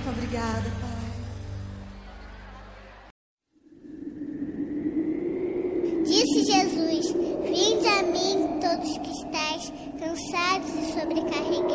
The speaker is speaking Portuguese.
Obrigada, Pai. Disse Jesus: Vinde a mim, todos que estáis cansados e sobrecarregados,